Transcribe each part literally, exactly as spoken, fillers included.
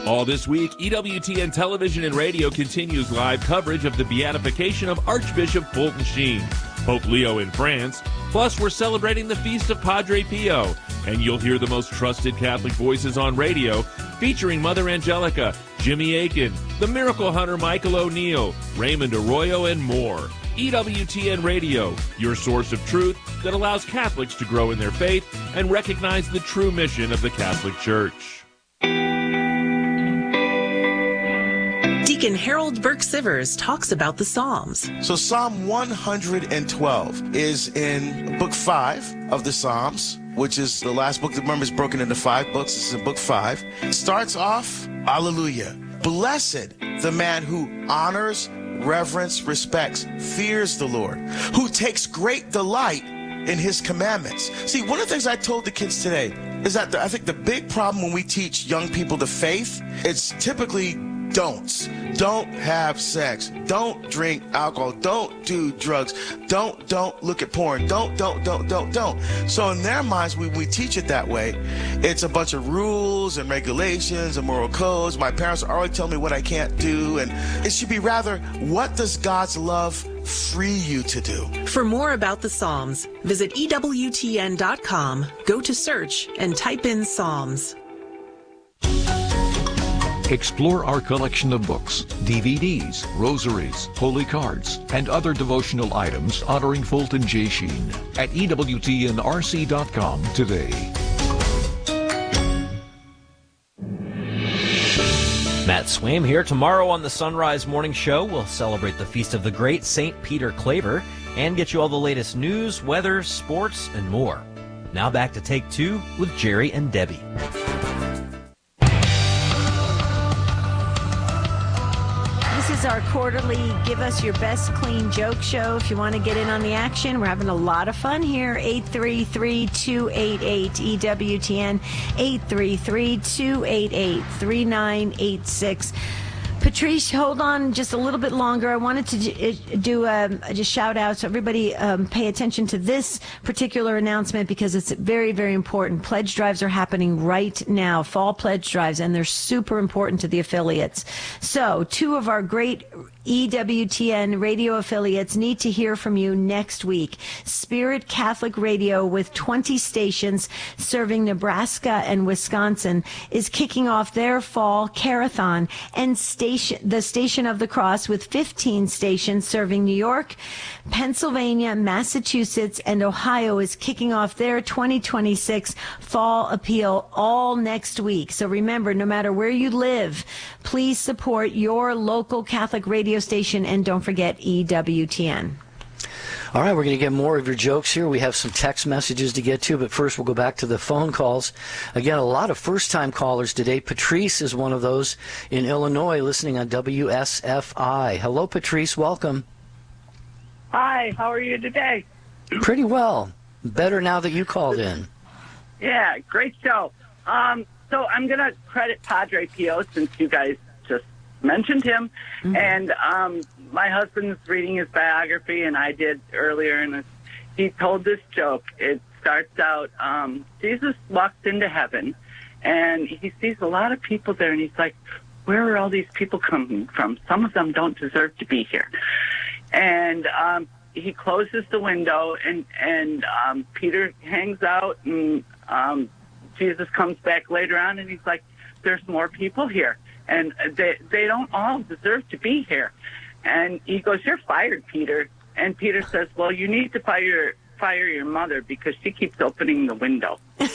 All this week, E W T N Television and Radio continues live coverage of the beatification of Archbishop Fulton Sheen, Pope Leo in France. Plus, we're celebrating the feast of Padre Pio, and you'll hear the most trusted Catholic voices on radio, featuring Mother Angelica, Jimmy Akin, the Miracle Hunter Michael O'Neill, Raymond Arroyo, and more. E W T N Radio, your source of truth that allows Catholics to grow in their faith and recognize the true mission of the Catholic Church. Deacon Harold Burke-Sivers talks about the Psalms. So Psalm one hundred twelve is in book five of the Psalms, which is the last book. Remember, it's broken into five books. This is in book five. It starts off, Hallelujah. Blessed the man who honors, reverence, respects, fears the Lord, who takes great delight in his commandments. See, one of the things I told the kids today is that the, I think the big problem when we teach young people the faith, it's typically don'ts. Don't have sex. Don't drink alcohol. Don't do drugs. Don't, don't look at porn. Don't, don't, don't, don't, don't. So in their minds, when we teach it that way, it's a bunch of rules and regulations and moral codes. My parents are already telling me what I can't do. And it should be rather, what does God's love free you to do? For more about the Psalms, visit E W T N dot com, go to search, and type in Psalms. Explore our collection of books, D V Ds, rosaries, holy cards, and other devotional items honoring Fulton J. Sheen at E W T N R C dot com today. Matt Swaim here. Tomorrow on the Sunrise Morning Show, we'll celebrate the feast of the great Saint Peter Claver and get you all the latest news, weather, sports, and more. Now back to Take Two with Jerry and Debbie. This is our quarterly Give Us Your Best Clean Joke show. If you want to get in on the action, we're having a lot of fun here. eight three three, two eight eight, E W T N, eight three three, two eight eight, three nine eight six. Patrice, hold on just a little bit longer. I wanted to do a, just shout out, so everybody um, pay attention to this particular announcement because it's very, very important. Pledge drives are happening right now, fall pledge drives, and they're super important to the affiliates. So two of our great E W T N radio affiliates need to hear from you next week. Spirit Catholic Radio, with twenty stations serving Nebraska and Wisconsin, is kicking off their fall carathon, and station, the Station of the Cross, with fifteen stations serving New York, Pennsylvania, Massachusetts, and Ohio, is kicking off their twenty twenty-six fall appeal all next week. So remember, no matter where you live, please support your local Catholic radio station, and don't forget E W T N. All right, we're going to get more of your jokes here. We have some text messages to get to, but first we'll go back to the phone calls. Again, a lot of first-time callers today. Patrice is one of those in Illinois listening on W S F I. Hello, Patrice. Welcome. Hi, how are you today? Pretty well. Better now that you called in. Yeah, great show. Um, so I'm going to credit Padre Pio since you guys just mentioned him. Mm-hmm. And um, my husband's reading his biography, and I did earlier, and he told this joke. It starts out, um, Jesus walks into heaven, and he sees a lot of people there, and he's like, where are all these people coming from? Some of them don't deserve to be here. And um, he closes the window, and, and um, Peter hangs out, and um, Jesus comes back later on, and he's like, there's more people here. And they they don't all deserve to be here. And he goes, you're fired, Peter. And Peter says, well, you need to fire fire your mother because she keeps opening the window.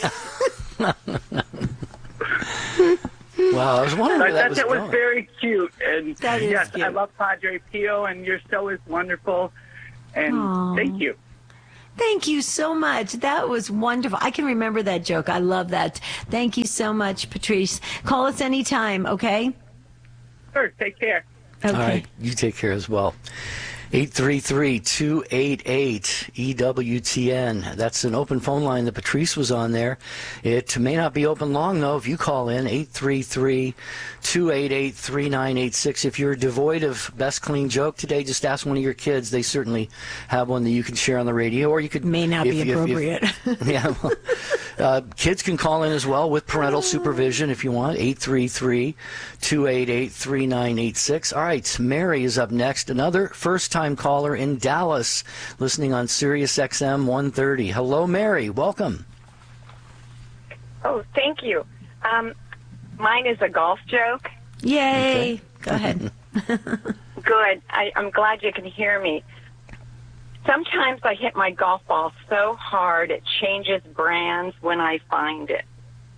Wow, I was wondering where I that thought was that going. was very cute. And That is yes, cute. I love Padre Pio, and your show is wonderful. And Aww. thank you. Thank you so much. That was wonderful. I can remember that joke. I love that. Thank you so much, Patrice. Call us anytime, okay? Sure, take care. Okay. All right, you take care as well. eight three three, two eight eight, E W T N. That's an open phone line that Patrice was on there. It may not be open long, though, if you call in, eight three three, two eight eight, three nine eight six. If you're devoid of best clean joke today, just ask one of your kids. They certainly have one that you can share on the radio, or you could... May not if, be if, appropriate. If, yeah, well, Uh, kids can call in as well with parental supervision if you want. eight three three, two eight eight, three nine eight six. All right, Mary is up next. Another first-time caller in Dallas, listening on Sirius X M one thirty. Hello, Mary. Welcome. Oh, thank you. Um, mine is a golf joke. Yay. Okay. Go ahead. Good. I, I'm glad you can hear me. Sometimes I hit my golf ball so hard it changes brands when I find it.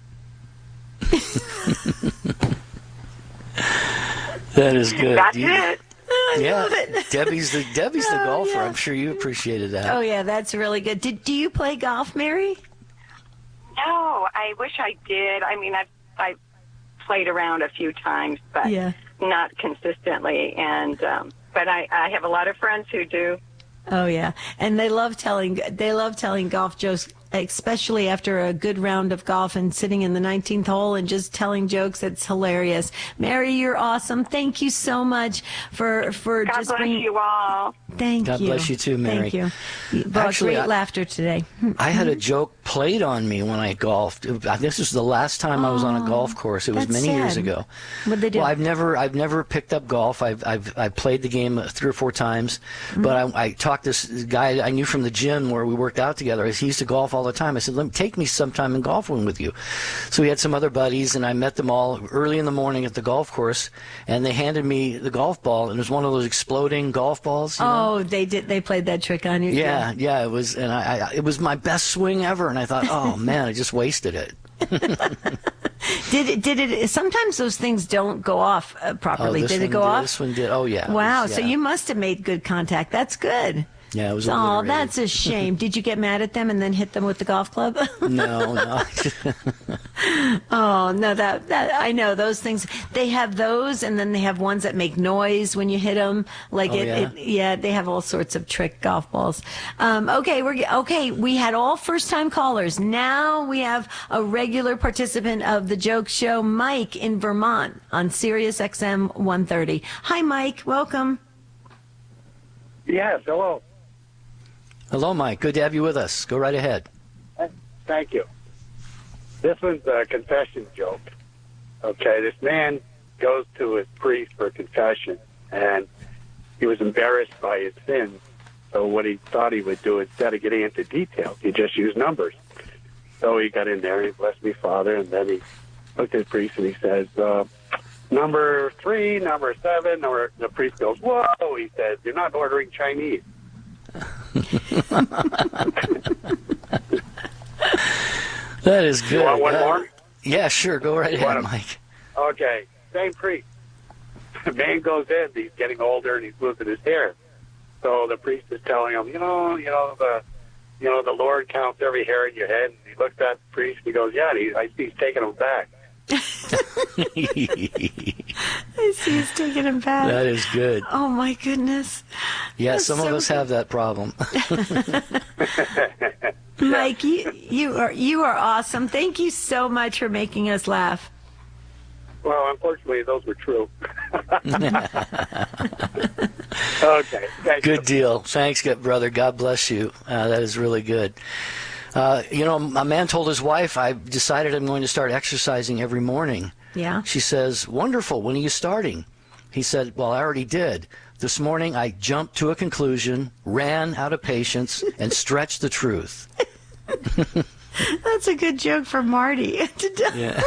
That is good. That's You- it. I yeah, love it. Debbie's the Debbie's the Oh, golfer. yeah. I'm sure you appreciated that. Oh, yeah, that's really good. Did Do you play golf, Mary? No, I wish I did. I mean, I've, I've played around a few times, but Yeah. not consistently. And um, but I, I have a lot of friends who do. Oh, yeah. And they love telling they love telling golf jokes, especially after a good round of golf and sitting in the nineteenth hole and just telling jokes. It's hilarious. Mary, you're awesome. Thank you so much for for God just bless bringing. you all. Thank God you. bless you too, Mary. Thank you. You brought Actually, great I- laughter today. I had a joke played on me when I golfed. This was the last time I was on a golf course. It was that's many years sad. ago. What'd they do? Well, I've never, I've never picked up golf. I've, I've, I played the game three or four times, Mm-hmm. but I, I talked this guy I knew from the gym where we worked out together. He used to golf all the time. I said, "Let me take me sometime and golf one with you." So we had some other buddies, and I met them all early in the morning at the golf course, and they handed me the golf ball, and it was one of those exploding golf balls. You know? Oh, they did. They played that trick on you. Yeah, yeah, it was, and I, I, it was my best swing ever, and I thought, oh man, I just wasted it. Did it? Did it? Sometimes those things don't go off uh, Oh, properly. this did it one go did, off? This one did. Oh yeah. it Wow. was- So yeah. you must have made good contact. That's good. Yeah, it was. Oh, obliterated. that's a shame. Did you get mad at them and then hit them with the golf club? No, no. Oh no, that that I know those things. They have those, and then they have ones that make noise when you hit them. Like Oh, it, yeah? it, yeah, they have all sorts of trick golf balls. Um, okay, we're okay. We had all first-time callers. Now we have a regular participant of the joke show, Mike in Vermont on Sirius X M one thirty. Hi, Mike. Welcome. Yes, hello. Hello, Mike. Good to have you with us. Go right ahead. Thank you. This one's a confession joke. Okay, this man goes to his priest for confession, and he was embarrassed by his sins. So what he thought he would do, instead of getting into details, he just used numbers. So he got in there, and he blessed me, Father, and then he looked at the priest, and he says, uh, number three, number seven, number... The priest goes, whoa! He says, you're not ordering Chinese. That is good. You want one Uh, more? Yeah, sure. Go right You ahead, want a- Mike. Okay, same priest. The man goes in, he's getting older, and he's losing his hair. So the priest is telling him, you know, you know, the, you know, the Lord counts every hair in your head. And he looks at the priest, and he goes, yeah, and he, I see he's taking them back. I see he's taking him back. That is good. Oh my goodness. Yeah, That's some of so us good. have that problem. Mike, you, you are you are awesome. Thank you so much for making us laugh. Well, unfortunately, those were true. Okay, thank you. Good deal. Thanks, good brother. God bless you. Uh, that is really good. Uh, you know, a man told his wife, I've decided I'm going to start exercising every morning. Yeah. She says, wonderful. When are you starting? He said, well, I already did. This morning I jumped to a conclusion, ran out of patience, and stretched the truth. That's a good joke for Marty. Yeah.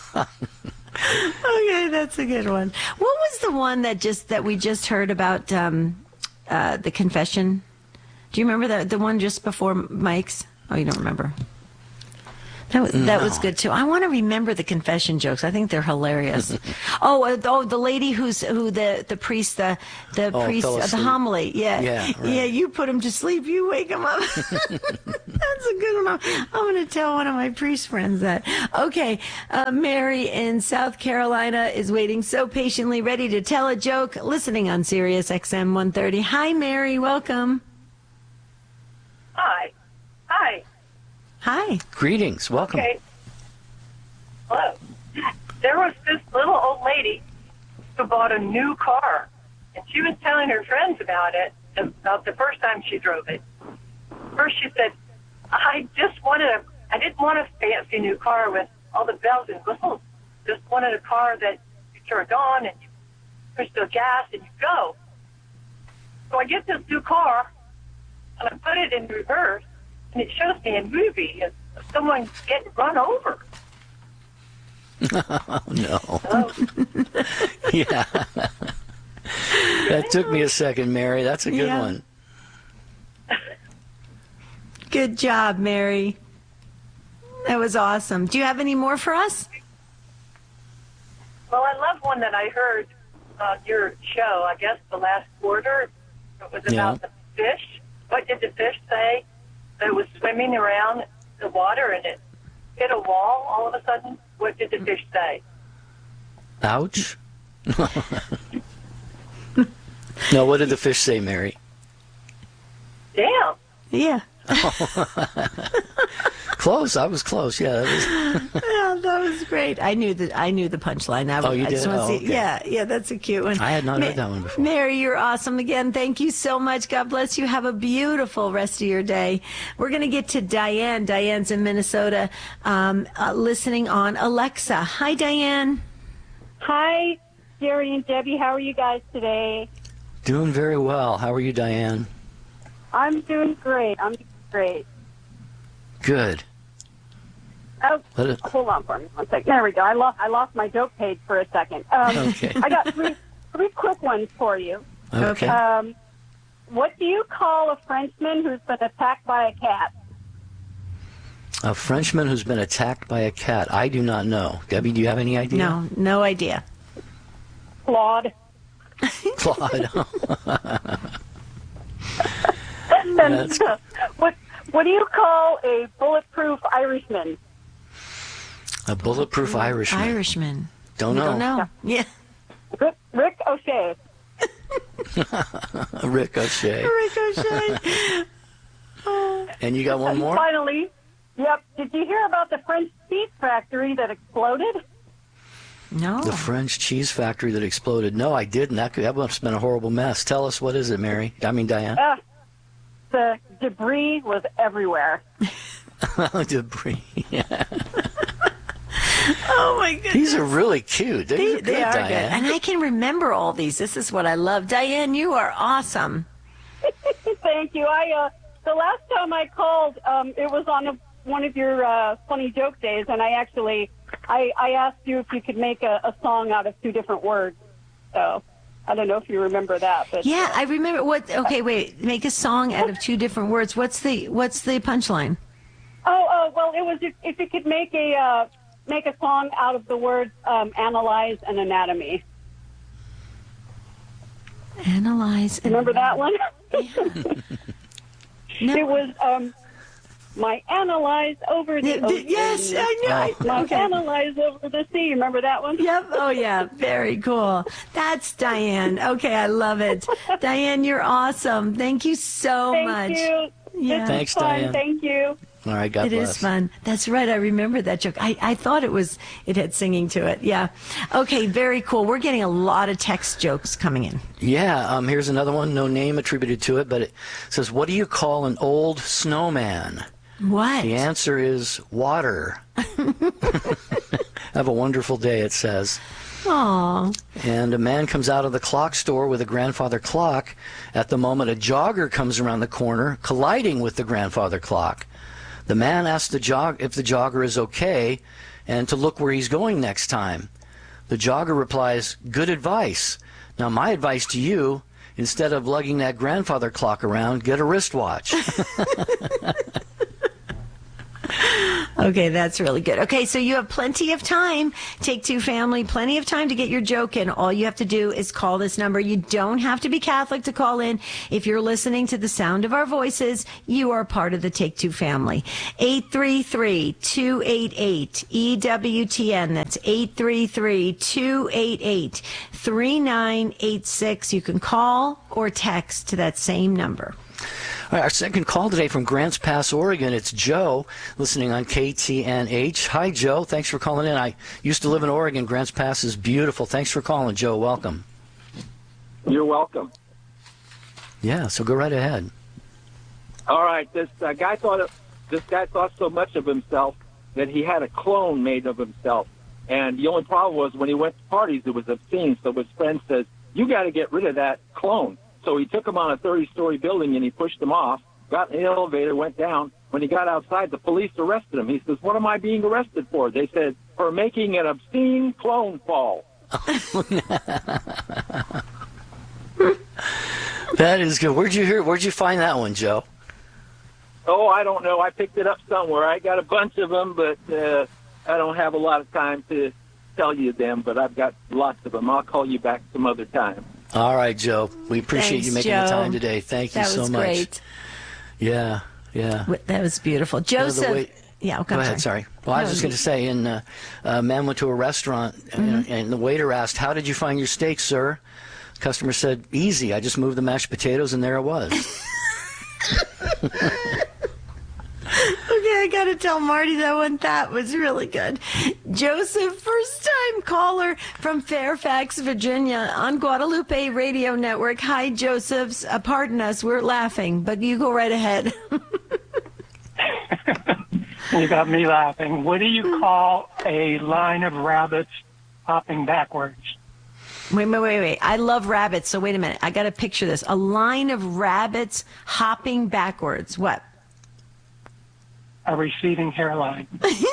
Okay, that's a good one. What was the one that just that we just heard about um, uh, the confession? Do you remember that the one just before Mike's? Oh, you don't remember. That was, that was good too. I want to remember the confession jokes. I think they're hilarious. oh, uh, oh, the lady who's who the the priest the the Oh, priest fell uh, the asleep. homily. Yeah, Yeah, right. yeah. You put him to sleep. You wake him up. That's a good one. I'm going to tell one of my priest friends that. Okay, uh, Mary in South Carolina is waiting so patiently, ready to tell a joke. Listening on Sirius X M one thirty. Hi, Mary. Welcome. Hi. Hi. Hi. Greetings. Welcome. Okay. Hello. There was this little old lady who bought a new car, and she was telling her friends about it, about the first time she drove it. First she said, I just wanted a I didn't want a fancy new car with all the bells and whistles. Just wanted a car that you turned on and you push the gas and you go. So I get this new car and I put it in reverse, and it shows me a movie of someone getting run over. Oh, no. Oh. Yeah. That took me a second, Mary. That's a good Yeah. one. Good job, Mary. That was awesome. Do you have any more for us? Well, I love one that I heard on your show, I guess the last quarter. It was about Yeah. the fish. What did the fish say? That it was swimming around the water and it hit a wall all of a sudden? What did the fish say? Ouch. No, what did the fish say, Mary? Damn. Yeah. Close. I was close. Yeah, that was. Yeah, that was great. I knew the I knew the punchline. I, Oh, you I just did? want to Oh, see. okay. Yeah, yeah, that's a cute one. I had not Ma- heard that one before. Mary, you're awesome again. Thank you so much. God bless you. Have a beautiful rest of your day. We're going to get to Diane. Diane's in Minnesota, um, uh, listening on Alexa. Hi, Diane. Hi, Jerry and Debbie. How are you guys today? Doing very well. How are you, Diane? I'm doing great. I'm doing great. Good. Oh, Let it- hold on for me one second. There we go. I lost I lost my joke page for a second. Um, Okay. I got three three quick ones for you. Okay. Um, what do you call a Frenchman who's been attacked by a cat? A Frenchman who's been attacked by a cat. I do not know. Debbie, do you have any idea? No, no idea. Claude. Claude. And That's- what what do you call a bulletproof Irishman? A bulletproof Irishman. Irishman. Don't We know. Don't know. Yeah. Rick, Rick O'Shea. Rick O'Shea. Ricochet. And you got one And more? finally, yep. Did you hear about the French cheese factory that exploded? No. The French cheese factory that exploded. No, I didn't. That, could, that must have been a horrible mess. Tell us, what is it, Mary? I mean, Diane. Uh, the debris was everywhere. Debris. Oh my goodness. These are really cute. They're They, good, they are Diane. good. And I can remember all these. This is what I love. Diane, you are awesome. Thank you. I uh, the last time I called, um, it was on a, one of your uh, funny joke days, and I actually I, I asked you if you could make a, a song out of two different words. So I don't know if you remember that, but Yeah, I remember what okay, wait. Make a song out of two different words. What's the what's the punchline? oh oh well, it was if, if you could make a uh, make a song out of the words um, analyze and anatomy. Analyze. And Remember that one? No. It was um, my analyze over the Yeah, the- ocean. yes, I know. I- My okay. analyze over the sea. Remember that one? Yep. Oh, yeah. Very cool. That's Diane. Okay, I love it. Diane, you're awesome. Thank you so Thank much. you. Yeah. This Thanks, is fun. Diane. Thank you. All right, God It bless. is fun. That's right. I remember that joke. I, I thought it was it had singing to it. Yeah. Okay. Very cool. We're getting a lot of text jokes coming in. Yeah, um, here's another one. No name attributed to it, but it says, what do you call an old snowman? What? The answer is water. Have a wonderful day, it says. Aw. And a man comes out of the clock store with a grandfather clock. At the moment, a jogger comes around the corner, colliding with the grandfather clock. The man asks the jog if the jogger is okay and to look where he's going next time. The jogger replies, good advice. Now, my advice to you, instead of lugging that grandfather clock around, get a wristwatch. Okay, that's really good. Okay, so you have plenty of time. Take Two Family, plenty of time to get your joke in. All you have to do is call this number. You don't have to be Catholic to call in. If you're listening to the sound of our voices, you are part of the Take Two family. eight three three, two eight eight, E W T N. That's eight three three, two eight eight, three nine eight six. You can call or text to that same number. All right, our second call today from Grants Pass, Oregon. It's Joe, listening on K T N H. Hi, Joe. Thanks for calling in. I used to live in Oregon. Grants Pass is beautiful. Thanks for calling, Joe. Welcome. You're welcome. Yeah, so go right ahead. All right, this uh, guy thought it this guy thought so much of himself that he had a clone made of himself. And the only problem was when he went to parties, it was obscene. So his friend says, you got to get rid of that clone. So he took him on a thirty-story building and he pushed him off, got in the elevator, went down. When he got outside, the police arrested him. He says, what am I being arrested for? They said, for making an obscene clone fall. That is good. Where'd you hear? Where'd you find that one, Joe? Oh, I don't know. I picked it up somewhere. I got a bunch of them, but uh, I don't have a lot of time to tell you them, but I've got lots of them. I'll call you back some other time. All right, Joe. We appreciate Thanks, you making Joe. the time today. Thank you that so was much. Great. Yeah, yeah. That was beautiful. Joseph. You know, way, yeah, go ahead, sorry. Well, I was No, just going to say, and uh, a man went to a restaurant, Mm-hmm. and, and the waiter asked, how did you find your steak, sir? The customer said, easy. I just moved the mashed potatoes, and there it was. Okay, I got to tell Marty that one. That was really good. Joseph, first-time caller from Fairfax, Virginia, on Guadalupe Radio Network. Hi, Joseph. Uh, pardon us, we're laughing, but you go right ahead. You got me laughing. What do you call a line of rabbits hopping backwards? Wait, wait, wait, wait. I love rabbits, so wait a minute. I got to picture this. A line of rabbits hopping backwards. What? A receding hairline.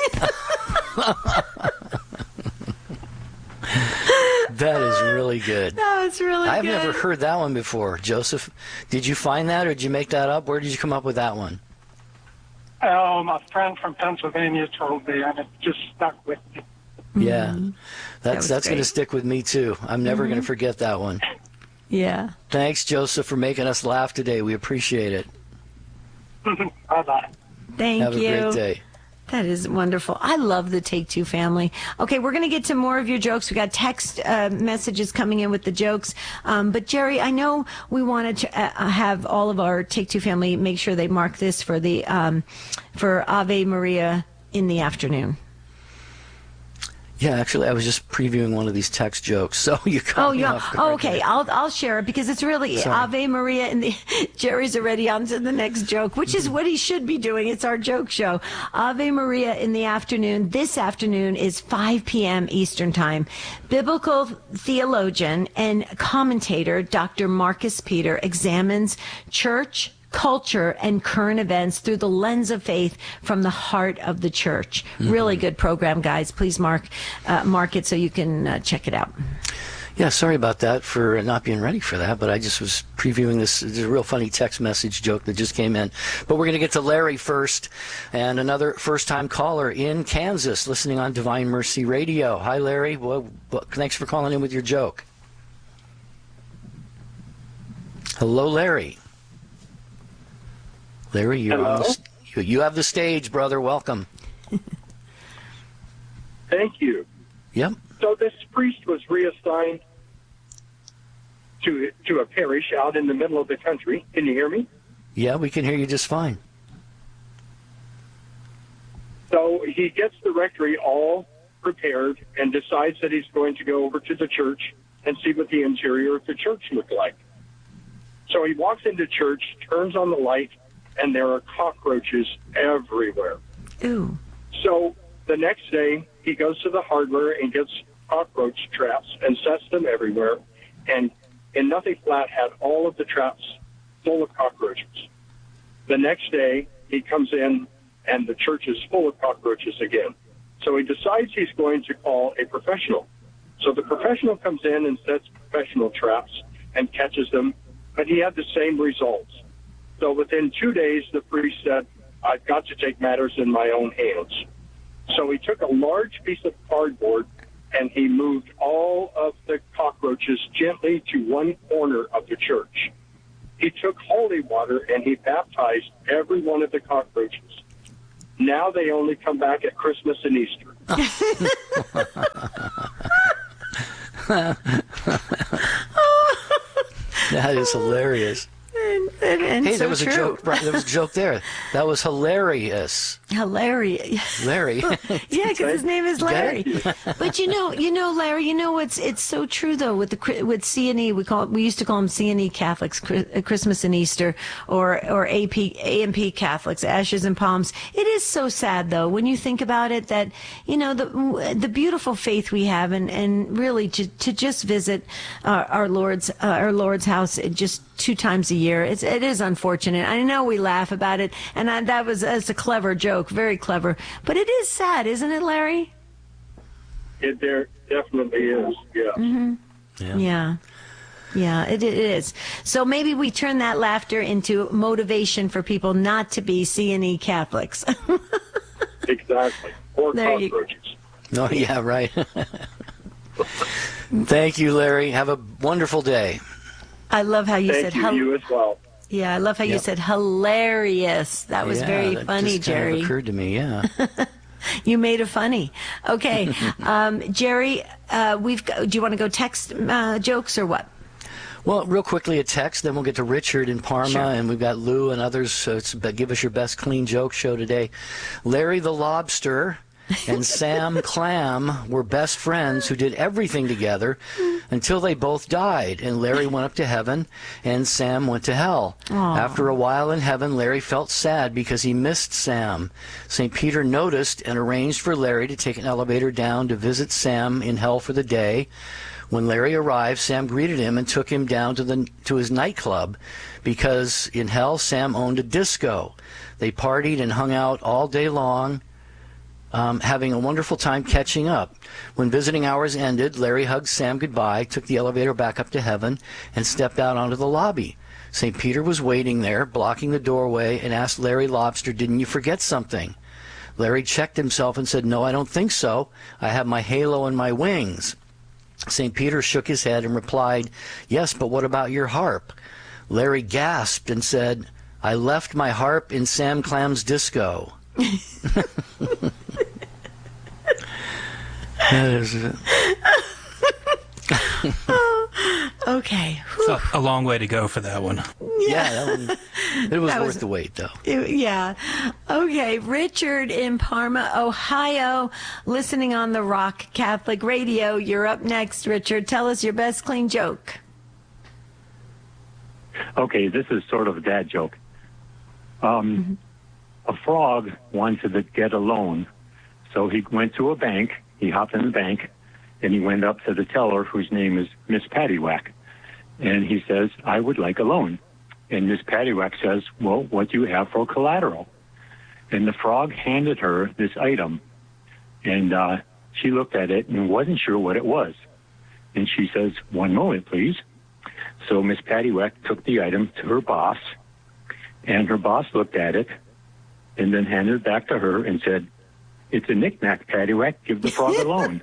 That is really good. That was really I've good. never heard that one before. Joseph, did you find that, or did you make that up? Where did you come up with that one? Oh, my friend from Pennsylvania told me, and it just stuck with me. Yeah, Mm-hmm. that's was that's going to great. stick with me too. I'm never Mm-hmm. going to forget that one. Yeah. Thanks, Joseph, for making us laugh today. We appreciate it. Bye-bye. Thank Have you. a great day. That is wonderful. I love the Take Two family. Okay, we're going to get to more of your jokes. We got text uh, messages coming in with the jokes. Um, but Jerry, I know we wanted to uh, have all of our Take Two family make sure they mark this for the um, for Ave Maria in the afternoon. Yeah, actually, I was just previewing one of these text jokes, so you caught Oh, me yeah. off Oh, guard okay. there. I'll I'll share it because it's really Sorry. Ave Maria, and the Jerry's already on to the next joke, which is what he should be doing. It's our joke show. Ave Maria in the afternoon. This afternoon is five p.m. Eastern Time. Biblical theologian and commentator Doctor Marcus Peter examines church, culture, and current events through the lens of faith from the heart of the church. Mm-hmm. Really good program, guys. Please mark uh, mark it so you can uh, check it out. Yeah, sorry about that for not being ready for that, but I just was previewing this. There's a real funny text message joke that just came in. But we're going to get to Larry first, and another first-time caller in Kansas listening on Divine Mercy Radio. Hi, Larry. Well, well, thanks for calling in with your joke. Hello, Larry. Larry, you're on the, st- you- you have the stage, brother. Welcome. Thank you. Yep. So this priest was reassigned to to a parish out in the middle of the country. Can you hear me? Yeah, we can hear you just fine. So he gets the rectory all prepared and decides that he's going to go over to the church and see what the interior of the church looked like. So he walks into church, turns on the light, and there are cockroaches everywhere. Ooh. So the next day, he goes to the hardware and gets cockroach traps and sets them everywhere. And in Nothing Flat had all of the traps full of cockroaches. The next day, he comes in, and the church is full of cockroaches again. So he decides he's going to call a professional. So the professional comes in and sets professional traps and catches them, but he had the same results. So within two days, the priest said, I've got to take matters in my own hands. So he took a large piece of cardboard and he moved all of the cockroaches gently to one corner of the church. He took holy water and he baptized every one of the cockroaches. Now they only come back at Christmas and Easter. That is hilarious. good and hey, so there was true. a joke. Right, there was a joke there. That was hilarious. Hilarious. Larry. Yeah, because his name is Larry. But you know, you know, Larry, you know, it's it's so true though. With the with C and E, we call we used to call them C and E Catholics, Christmas and Easter, or or A P A M P Catholics, Ashes and Palms. It is so sad though when you think about it that you know the the beautiful faith we have, and and really to to just visit uh, our Lord's uh, our Lord's house just two times a year. It's it is unfortunate. I know we laugh about it, and I, that was that's a clever joke, very clever. But it is sad, isn't it, Larry? It there definitely is. Yeah. Mm-hmm. Yeah. Yeah. Yeah, it, it is. So maybe we turn that laughter into motivation for people not to be C and E Catholics. Exactly. Or there cockroaches. You... Oh, yeah, right. Thank you, Larry. Have a wonderful day. I love how you Thank said you, hel- you as well. Yeah, I love how Yep. you said hilarious. That was yeah, very that funny, just kind of Jerry. occurred to me, yeah. You made it funny. Okay, um, Jerry, uh, we've. Got, do you want to go text uh, jokes or what? Well, real quickly, a text, then we'll get to Richard in Parma, Sure. and we've got Lou and others. So it's give us your best clean joke show today. Larry the Lobster and Sam Clam were best friends who did everything together until they both died. And Larry went up to heaven, and Sam went to hell. Aw. After a while in heaven, Larry felt sad because he missed Sam. Saint Peter noticed and arranged for Larry to take an elevator down to visit Sam in hell for the day. When Larry arrived, Sam greeted him and took him down to the to his nightclub because in hell Sam owned a disco. They partied and hung out all day long, um, having a wonderful time catching up. When visiting hours ended, Larry hugged Sam goodbye, took the elevator back up to heaven, and stepped out onto the lobby. Saint Peter was waiting there, blocking the doorway, and asked Larry Lobster, "Didn't you forget something?" Larry checked himself and said, "No, I don't think so. I have my halo and my wings." Saint Peter shook his head and replied, "Yes, but what about your harp?" Larry gasped and said, "I left my harp in Sam Clam's disco." That is it. Oh, okay. It's a, a long way to go for that one. Yeah, that one, it was That worth was- the wait, though. Yeah. Okay. Richard in Parma, Ohio, listening on the Rock Catholic Radio. You're up next, Richard. Tell us your best clean joke. Okay, this is sort of a dad joke. Um, a frog wanted to get a loan, so he went to a bank. He hopped in the bank, and he went up to the teller, whose name is Miss Paddywhack, and he says, "I would like a loan." And Miss Paddywhack says, "Well, what do you have for collateral?" And the frog handed her this item, and uh, she looked at it and wasn't sure what it was. And she says, "One moment, please." So Miss Paddywhack took the item to her boss, and her boss looked at it and then handed it back to her and said, "It's a knick-knack, Paddywhack. Give the frog a loan."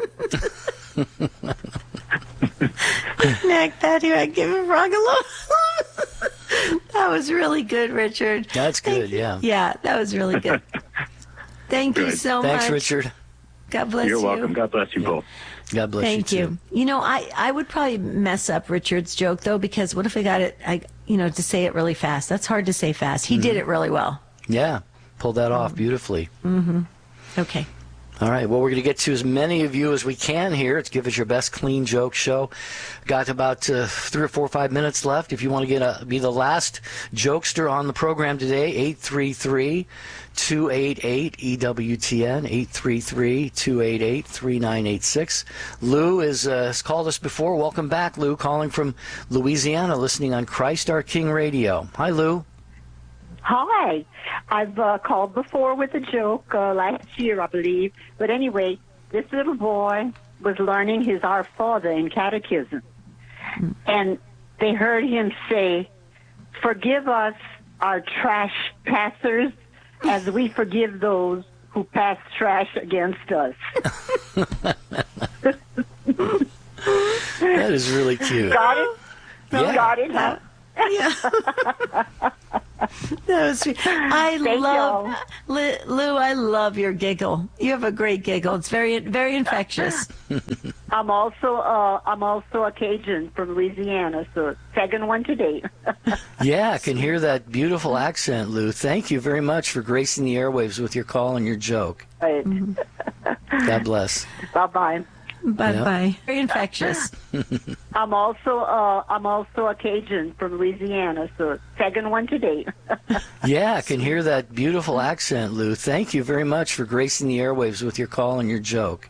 Knick-knack, Paddywhack, give a frog a loan. That was really good, Richard. That's good, yeah. Yeah, that was really good. Thank you Good. so Thanks, much. Richard. God bless You're you. welcome. God bless you both. God bless Thank you, you. too. You know, I, I would probably mess up Richard's joke, though, because what if I got it, I you know, to say it really fast? That's hard to say fast. He did it really well. Yeah, pulled that off beautifully. Mm-hmm. Okay. All right, well, we're going to get to as many of you as we can here. It's Give Us Your Best Clean Joke Show. Got about uh, three or four or five minutes left. If you want to get a, be the last jokester on the program today, eight three three, two eight eight, E W T N, eight three three, two eight eight, three nine eight six. Lou is, uh, has called us before. Welcome back, Lou, calling from Louisiana, listening on Christ Our King Radio. Hi, Lou. Hi. I've uh, called before with a joke uh, last year, I believe. But anyway, this little boy was learning his Our Father in catechism. And they heard him say, "Forgive us our trash passers as we forgive those who pass trash against us." That is really cute. Got it? Yeah. Got it, huh? Yeah. That was sweet. I Thank love y'all. Lou, Lou. I love your giggle. You have a great giggle. It's very, very infectious. I'm also uh, I'm also a Cajun from Louisiana, so second one today. Yeah, I can hear that beautiful accent, Lou. Thank you very much for gracing the airwaves with your call and your joke. Right. God bless. Bye bye. Bye Yep. bye. Very infectious. I'm also uh, I'm also a Cajun from Louisiana, so second one today. Yeah, I can hear that beautiful accent, Lou. Thank you very much for gracing the airwaves with your call and your joke.